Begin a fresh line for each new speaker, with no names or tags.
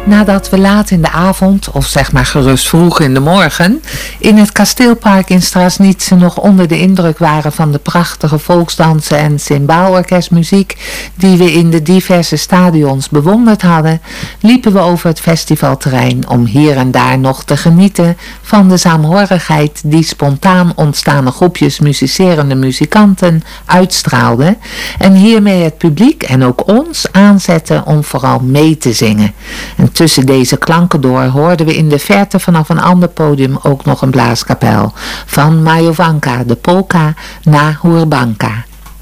Nadat we laat in de avond, of zeg maar gerust vroeg in de morgen, in het kasteelpark in Straßnitze nog onder de indruk waren van de prachtige volksdansen en cymbaalorkestmuziek die we in de diverse stadions bewonderd hadden, liepen we over het festivalterrein om hier en daar nog te genieten van de saamhorigheid die spontaan ontstane groepjes muzicerende muzikanten uitstraalden en hiermee het publiek en ook ons aanzetten om vooral mee te zingen. En tussen deze klanken door hoorden we in de verte vanaf een ander podium ook nog een blaaskapel van Majovanka, de polka na Hurbanka.